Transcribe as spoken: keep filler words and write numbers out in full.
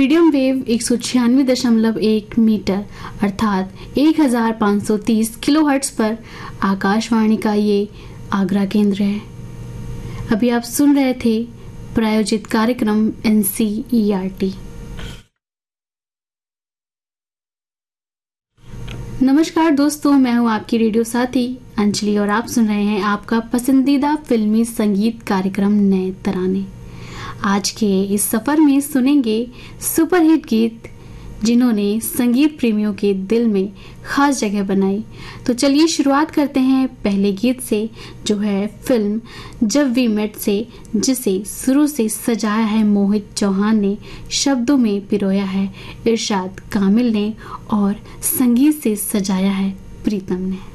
Medium wave एक सौ छियानवे दशमलव एक मीटर अर्थात एक हजार पाँच सौ तीस किलोहर्ट्ज पर आकाशवाणी का ये आगरा केंद्र है। अभी आप सुन रहे थे प्रायोजित कार्यक्रम N C E R T. नमस्कार दोस्तों, मैं हूं आपकी रेडियो साथी अंजलि और आप सुन रहे हैं आपका पसंदीदा फिल्मी संगीत कार्यक्रम नए तराने। आज के इस सफर में सुनेंगे सुपरहिट गीत जिन्होंने संगीत प्रेमियों के दिल में खास जगह बनाई। तो चलिए शुरुआत करते हैं पहले गीत से, जो है फिल्म जब वी मेट से, जिसे शुरू से सजाया है मोहित चौहान ने, शब्दों में पिरोया है इरशाद कामिल ने और संगीत से सजाया है प्रीतम ने।